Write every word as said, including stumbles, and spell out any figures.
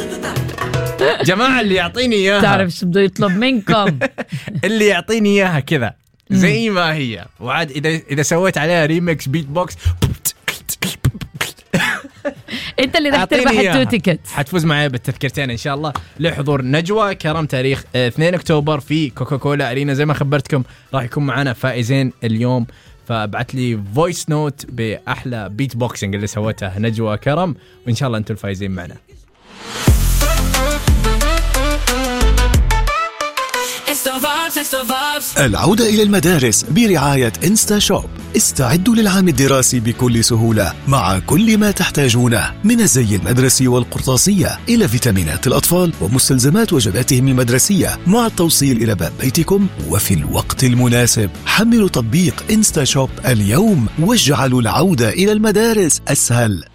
جماعة اللي يعطيني إياها تعرف شو بده يطلب منكم. اللي يعطيني إياها كذا زي ما هي، وعاد إذا إذا سويت عليها ريميكس بيت بوكس انت اللي راح تربح التو تيكت. حتفوز معي بالتذكرتين ان شاء الله لحضور نجوى كرم تاريخ اثنين أكتوبر في كوكاكولا أرينا. زي ما خبرتكم راح يكون معنا فائزين اليوم، فابعت لي فويس نوت باحلى بيت بوكسينج اللي سوتها نجوى كرم، وان شاء الله انتم الفائزين معنا. العودة إلى المدارس برعاية إنستا شوب. استعدوا للعام الدراسي بكل سهولة مع كل ما تحتاجونه من الزي المدرسي والقرطاسية إلى فيتامينات الأطفال ومستلزمات وجباتهم المدرسية مع التوصيل إلى باب بيتكم وفي الوقت المناسب. حملوا تطبيق إنستا شوب اليوم واجعلوا العودة إلى المدارس أسهل.